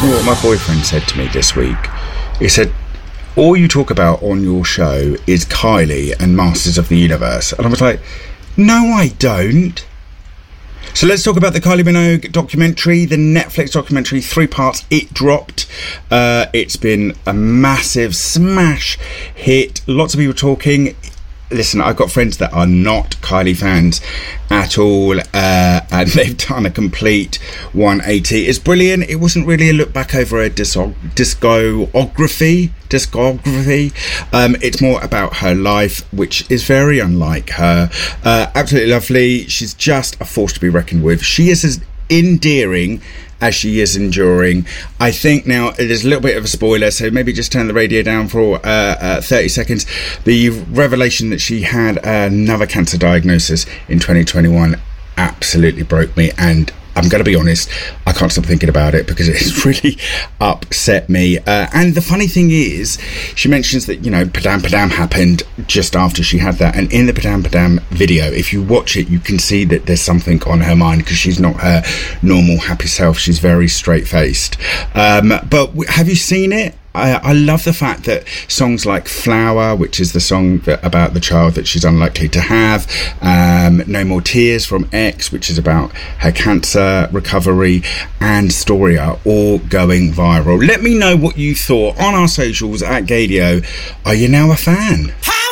What my boyfriend said to me this week, he said, all you talk about on your show is Kylie and Masters of the Universe. And I was like, no, I don't. So let's talk about the Kylie Minogue documentary, the Netflix documentary, 3 parts. It dropped. It's been a massive smash hit. Lots of people talking. Listen, I've got friends that are not Kylie fans at all, and they've done a complete 180. It's brilliant. It wasn't really a look back over her discography. It's more about her life, which is very unlike her. Absolutely lovely. She's just a force to be reckoned with. She is as endearing as she is enduring. I think now it is a little bit of a spoiler, so maybe just turn the radio down for 30 seconds. The revelation that she had another cancer diagnosis in 2021 absolutely broke me, and I'm going to be honest, I can't stop thinking about it because it's really upset me. And the funny thing is, she mentions that, you know, Padam Padam happened just after she had that. And in the Padam Padam video, if you watch it, you can see that there's something on her mind because she's not her normal happy self. She's very straight-faced. But have you seen it? I love the fact that songs like Flower, which is the song about the child that she's unlikely to have, No More Tears from X, which is about her cancer recovery, and Story are all going viral. Let me know what you thought on our socials at Gaydio. Are you now a fan?